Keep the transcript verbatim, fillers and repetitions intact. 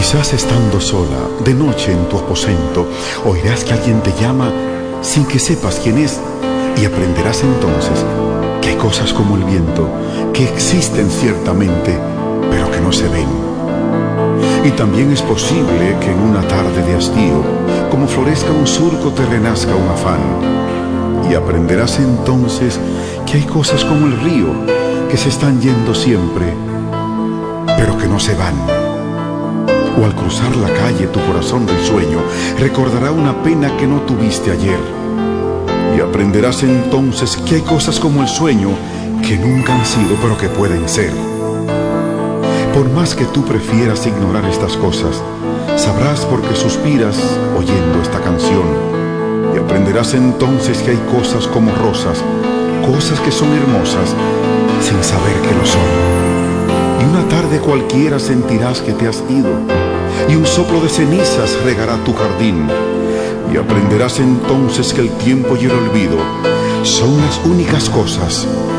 Quizás estando sola, de noche en tu aposento, oirás que alguien te llama sin que sepas quién es, y aprenderás entonces que hay cosas como el viento que existen ciertamente, pero que no se ven. Y también es posible que en una tarde de hastío, como florezca un surco, te renazca un afán. Y aprenderás entonces que hay cosas como el río que se están yendo siempre, pero que no se van. O al cruzar la calle tu corazón risueño recordará una pena que no tuviste ayer. Y aprenderás entonces que hay cosas como el sueño que nunca han sido, pero que pueden ser. Por más que tú prefieras ignorar estas cosas, sabrás por qué suspiras oyendo esta canción. Y aprenderás entonces que hay cosas como rosas, cosas que son hermosas sin saber que lo son. Y una tarde cualquiera sentirás que te has ido, y un soplo de cenizas regará tu jardín. Y aprenderás entonces que el tiempo y el olvido son las únicas cosas